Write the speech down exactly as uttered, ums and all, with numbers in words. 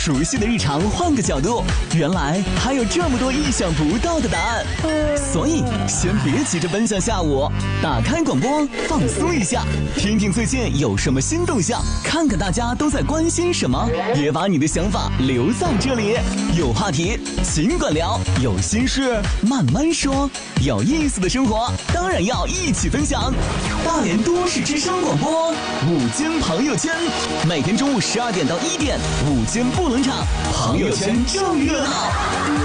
熟悉的日常换个角度，原来还有这么多意想不到的答案。所以先别急着奔向下午，打开广播放松一下，听听最近有什么新动向，看看大家都在关心什么，也把你的想法留在这里。有话题尽管聊，有心事慢慢说，有意思的生活当然要一起分享。大连都市之声广播午间朋友圈，每天中午十二点到一点，午间不冷场，朋友圈正热闹。